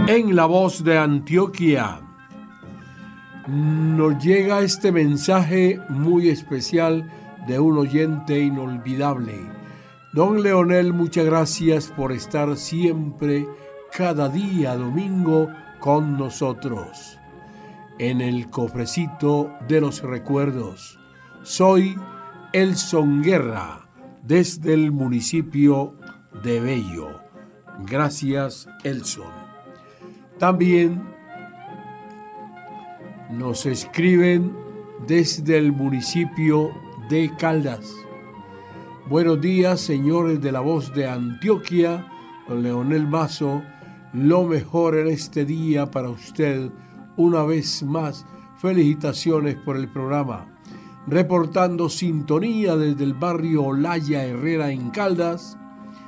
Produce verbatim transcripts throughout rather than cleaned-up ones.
En La Voz de Antioquia nos llega este mensaje muy especial de un oyente inolvidable. Don Leonel, muchas gracias por estar siempre, cada día domingo, con nosotros. En el cofrecito de los recuerdos. Soy Elson Guerra, desde el municipio de Bello. Gracias, Elson. También nos escriben desde el municipio de Caldas. Buenos días, señores de La Voz de Antioquia. Don Leonel Mazo, lo mejor en este día para usted. Una vez más, felicitaciones por el programa. Reportando sintonía desde el barrio Olaya Herrera en Caldas,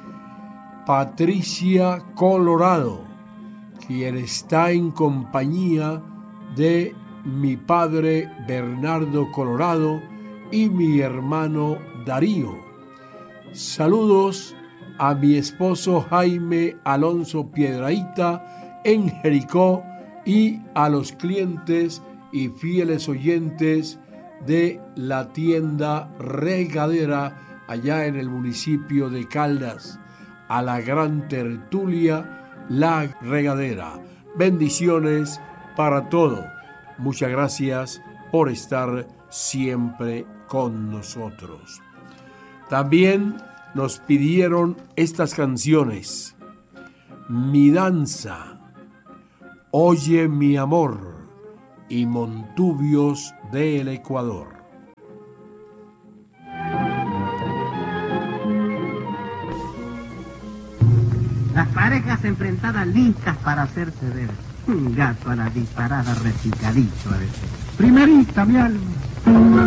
Patricia Colorado, quien está en compañía de mi padre Bernardo Colorado y mi hermano Darío. Saludos a mi esposo Jaime Alonso Piedrahíta en Jericó y a los clientes y fieles oyentes de la tienda Regadera allá en el municipio de Caldas, a la gran tertulia La Regadera. Bendiciones para todo. Muchas gracias por estar siempre con nosotros. También nos pidieron estas canciones: Mi danza, Oye mi amor y Montubios del Ecuador. Las parejas enfrentadas listas para hacerse ver. Un gato a la disparada repicadito a veces. Primerita, mi alma.